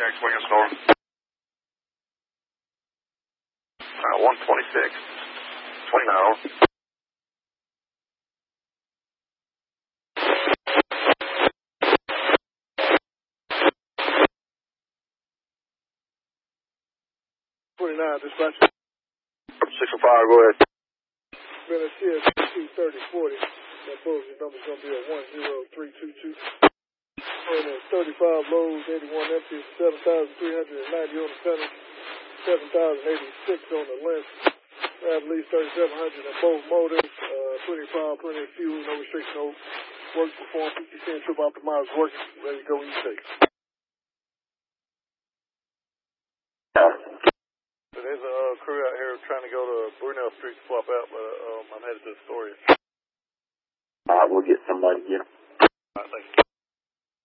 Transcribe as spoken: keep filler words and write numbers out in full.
Jack Swinging Storm. Uh, one twenty-six. twenty-nine. twenty-nine, dispatcher. six oh five, go ahead. Venice here, two thirty forty. That posing number's going to be a one zero three two two. And then thirty-five lows, eighty-one empties, seven thousand three hundred ninety on the center, seven thousand eighty-six on the length. Have at least thirty-seven hundred in both motors, uh, plenty of power, plenty of fuel, no restriction, no work performed, fifty percent trip optimized, working, ready to go when you take. So there's a uh, crew out here trying to go to Brunel Street to swap out, but uh, um, I'm headed to Astoria. All right, we'll get somebody to get them. All right, thank you.